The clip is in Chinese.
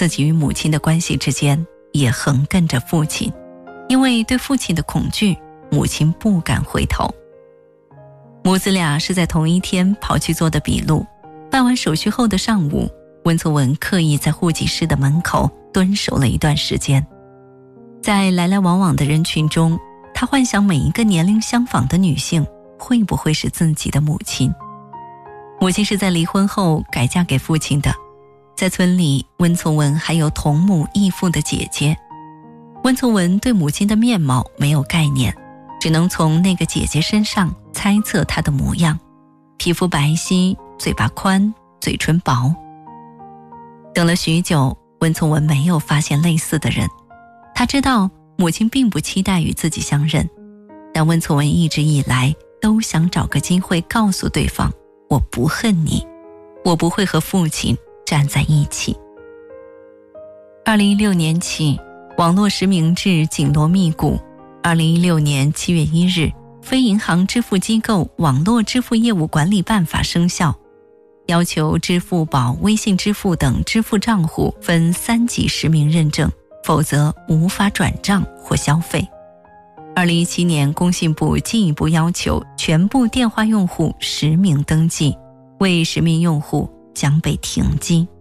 自己与母亲的关系之间也横亘着父亲，因为对父亲的恐惧，母亲不敢回头。母子俩是在同一天跑去做的笔录，办完手续后的上午，温策文刻意在户籍室的门口蹲守了一段时间。在来来往往的人群中，他幻想每一个年龄相仿的女性会不会是自己的母亲。母亲是在离婚后改嫁给父亲的，在村里，温策文还有同母异父的姐姐。温策文对母亲的面貌没有概念，只能从那个姐姐身上猜测她的模样，皮肤白皙，嘴巴宽，嘴唇薄。等了许久，温策文没有发现类似的人。他知道母亲并不期待与自己相认，但温策文一直以来都想找个机会告诉对方，我不恨你，我不会和父亲站在一起。2016年起，网络实名制紧锣密鼓。2016年7月1日，非银行支付机构网络支付业务管理办法生效，要求支付宝、微信支付等支付账户分3级实名认证，否则无法转账或消费。2017年，工信部进一步要求全部电话用户实名登记，未实名用户将被停机。